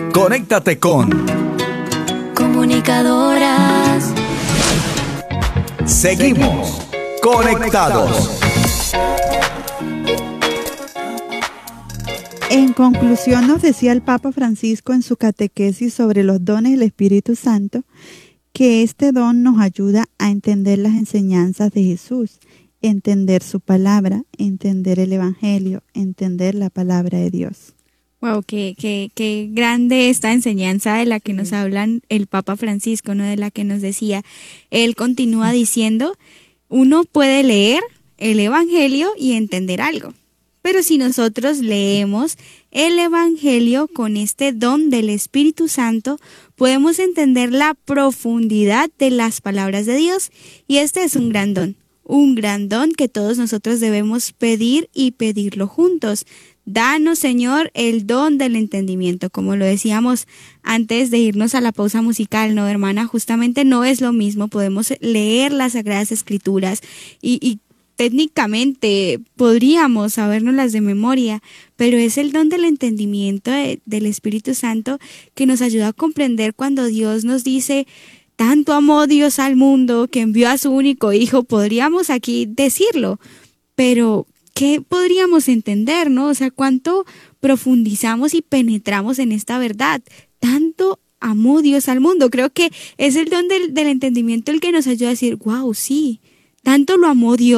Conéctate con Comunicadoras. Seguimos conectados. En conclusión, nos decía el Papa Francisco en su catequesis sobre los dones del Espíritu Santo que este don nos ayuda a entender las enseñanzas de Jesús, entender su palabra, entender el Evangelio, entender la palabra de Dios. Wow, qué grande esta enseñanza de la que nos hablan el Papa Francisco, ¿no? De la que nos decía. Él continúa diciendo, uno puede leer el Evangelio y entender algo. Pero si nosotros leemos el Evangelio con este don del Espíritu Santo, podemos entender la profundidad de las palabras de Dios. Y este es un gran don que todos nosotros debemos pedir y pedirlo juntos. Danos, Señor, el don del entendimiento, como lo decíamos antes de irnos a la pausa musical, ¿no, hermana? Justamente no es lo mismo, podemos leer las Sagradas Escrituras y técnicamente podríamos sabérnoslas de memoria, pero es el don del entendimiento del Espíritu Santo que nos ayuda a comprender cuando Dios nos dice, tanto amó Dios al mundo que envió a su único Hijo, podríamos aquí decirlo, pero ¿qué podríamos entender, no? O sea, ¿cuánto profundizamos y penetramos en esta verdad? Tanto amó Dios al mundo. Creo que es el don del entendimiento el que nos ayuda a decir, wow, sí, tanto lo amó Dios